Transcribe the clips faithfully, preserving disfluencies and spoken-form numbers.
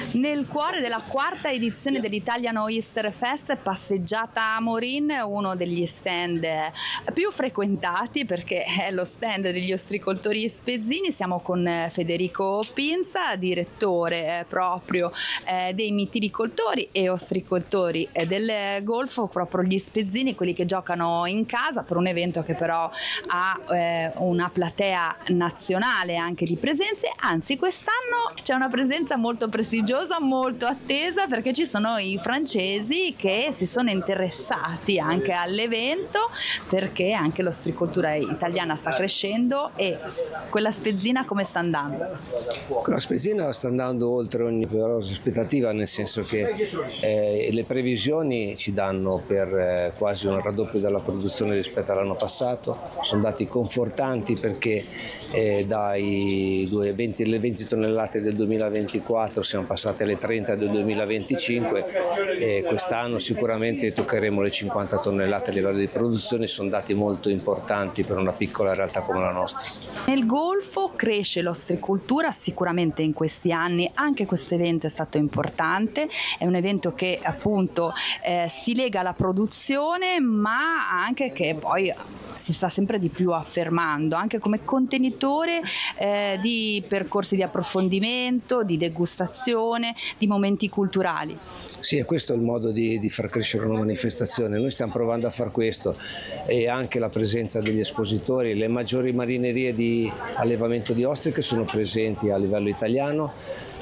Nel cuore della quarta edizione dell'Italian Oyster Fest, passeggiata a Morin, uno degli stand più frequentati perché è lo stand degli ostricoltori spezzini. Siamo con Federico Pinza, direttore proprio eh, dei mitilicoltori e ostricoltori del Golfo, proprio gli spezzini, quelli che giocano in casa, per un evento che però ha eh, una platea nazionale anche di presenze. Anzi, quest'anno c'è una presenza molto prestigiosa, molto attesa, perché ci sono i francesi che si sono interessati anche all'evento, perché anche l'ostricoltura italiana sta crescendo. E quella spezzina come sta andando? Quella spezzina sta andando oltre ogni aspettativa, nel senso che eh, le previsioni ci danno per eh, quasi un raddoppio della produzione rispetto all'anno passato. Sono dati confortanti perché eh, dai venti, le venti tonnellate del duemilaventiquattro siamo passati alle trenta del duemilaventicinque e quest'anno sicuramente toccheremo le cinquanta tonnellate a livello di produzione. Sono dati molto importanti per una piccola realtà come la nostra. Nel Golfo cresce l'ostricoltura sicuramente in questi anni, anche questo evento è stato importante, è un evento che appunto eh, si lega alla produzione, ma anche che poi si sta sempre di più affermando anche come contenitore eh, di percorsi di approfondimento, di degustazione, di momenti culturali. Sì, e questo è il modo di, di far crescere una manifestazione. Noi stiamo provando a far questo, e anche la presenza degli espositori. Le maggiori marinerie di allevamento di ostriche sono presenti a livello italiano.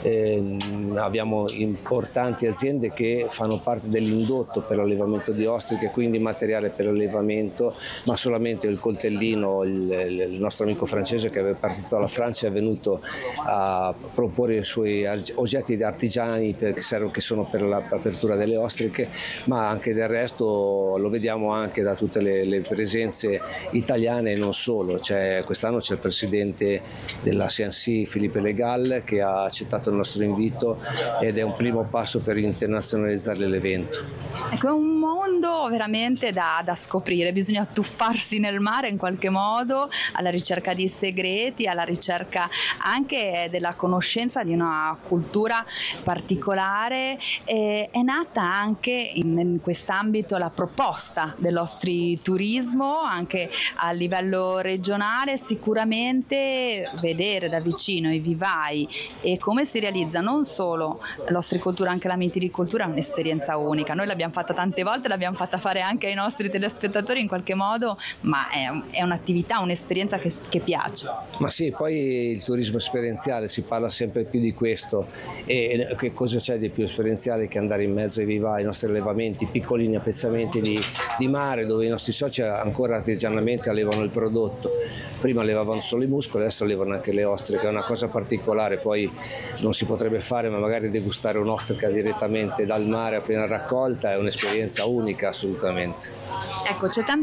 Eh, abbiamo importanti aziende che fanno parte dell'indotto per l'allevamento di ostriche, quindi materiale per l'allevamento, ma solamente il coltellino. Il, il nostro amico francese che è partito dalla Francia è venuto a proporre i suoi oggetti artigiani per, che, servono, che sono per l'apertura delle ostriche, ma anche del resto lo vediamo anche da tutte le, le presenze italiane e non solo. C'è, quest'anno c'è il presidente della C N C, Philippe Legal, che ha accettato il nostro invito ed è un primo passo per internazionalizzare l'evento. Ecco, è un mondo veramente da, da scoprire, bisogna tuffarsi nel mare in qualche modo, alla ricerca di segreti, alla ricerca anche della conoscenza di una cultura particolare. E è nata anche in, in quest'ambito la proposta dell'ostriturismo anche a livello regionale. Sicuramente vedere da vicino i vivai e come si realizza non solo l'ostricoltura, anche la mitilicoltura è un'esperienza unica. Noi l'abbiamo fatta tante volte, l'abbiamo fatta fare anche ai nostri telespettatori in qualche modo, ma è, è un'attività, un'esperienza che, che piace. Ma sì, poi il turismo esperienziale, si parla sempre più di questo, e che cosa c'è di più esperienziale che andare in mezzo ai vivai, ai nostri allevamenti, piccolini appezzamenti di, di mare, dove i nostri soci ancora artigianamente allevano il prodotto. Prima allevavano solo i muscoli, adesso allevano anche le ostriche, è una cosa particolare. Poi non si potrebbe fare, ma magari degustare un'ostrica direttamente dal mare appena raccolta è un'esperienza unica assolutamente. Ecco, c'è tanto